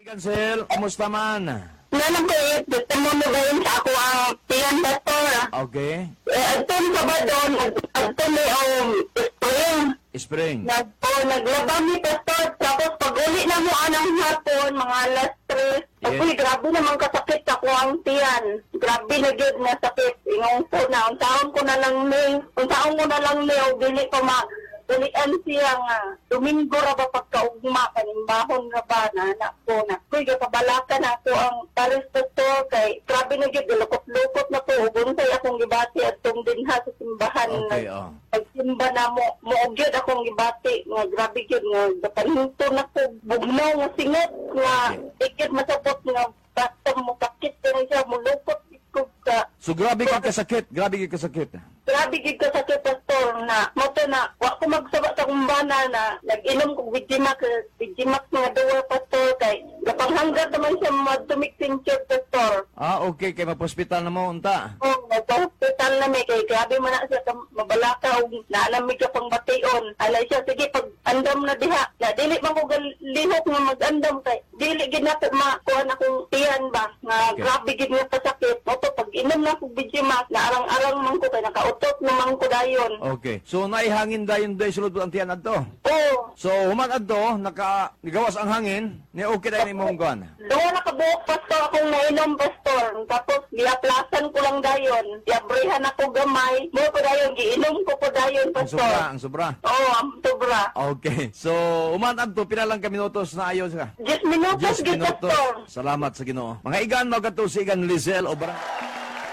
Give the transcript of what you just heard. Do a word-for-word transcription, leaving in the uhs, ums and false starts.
Cancel, kumusta man? Nanang ko eh, gusto mo mo gawin sa ako ang tiyan pastor. Okay. Eh, agtun sa ba doon, agtun ni um, spring. Spring. Nag, oh, naglabang ni pastor, tapos pag uli na mo anang hapon, mga alas tres, Yes. Uy, grabe naman kasakit ako ang tiyan. Grabe na yun na sakit. Ingong ko na, unsaon ko na lang ni, unsaon ko na lang ni, o dili pa ma, ulian siya nga. Domingo ra ba pagkaugma, kanimbahon na ba na anak ko na. Uy, kapabalakan ako ang paris pastor kay, grabe na yun, lukot-lukot na po, ubunsay akong gibati at itong dinha sa simbahan. Okay, na, oh. Pagsimba na mo, muugyod akong gibati, nga grabe yun, nga dapanhinto na ko, bugnaw nga singot, nga ikit masapot nga basta mo sakit na siya, mulukot ikog ka. So grabe ka kasakit, grabe ka kasakit. Grabe gid ka sakit pastor na moto na wa ko magsaba sa kumbana na nag-inom ko Vigimax, Vigimax nga duwa pastor kay gapanghanggat naman siya madumik tincture pastor. Ah, okay, kay mapospital na mo, unta. Oh, nagpa-hospital na may kay grabe man na siya ka- mabalaka og naalamig ka pang bation. Alay siya sige pag andam na diha. Na dili man ko galihok nga mag-andam kay dili gid na ko makuha akong tiyan ba nga Okay. grabe gid nga pasakit. Moto pag inom na ko Vigimax na arang-arang man ko kay nakautot naman ko dayon. Okay. So naihangin dayon day sulod ang tiyan adto. Oh, So human adto naka nigawas ang hangin, ni okay dayon imong kuan. doon nakabuok pastor akong nainom pastor. Tapos giaplasan ko lang dayon. Giabrehan ako gamay. Mo ko dayon giinom ko po dayon Ang sobra, pastor. ang sobra. Oo, ang sobra. Okay. So human adto pila lang ka minutos na ayos ka. Diyos minutos, Diyos gid minutos. pastor. Salamat sa Ginoo. Mga igan magato si igan Lizelle o barang